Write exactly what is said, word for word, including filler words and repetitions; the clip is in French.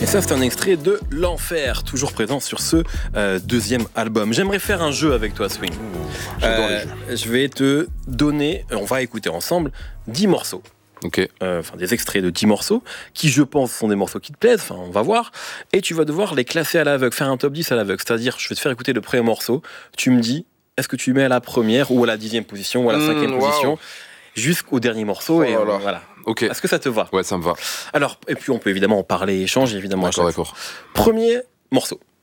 Et ça, c'est un extrait de L'Enfer, toujours présent sur ce euh, deuxième album. J'aimerais faire un jeu avec toi, Swing. Mmh, j'adore Euh, les jeux. je vais te donner, on va écouter ensemble dix morceaux. Ok. Euh, enfin, des extraits de dix morceaux qui, je pense, sont des morceaux qui te plaisent. Enfin, on va voir. Et tu vas devoir les classer à l'aveugle, faire un top dix à l'aveugle. C'est-à-dire, je vais te faire écouter le premier morceau. Tu me dis, est-ce que tu mets à la première ou à la dixième position ou à la Mmh, cinquième wow. position jusqu'au dernier morceau. Oh et là euh, là. voilà. Ok. Est-ce que ça te va? Ouais, ça me va. Alors, et puis on peut évidemment en parler, échanger évidemment. à D'accord, chaque fois. d'accord. Premier morceau.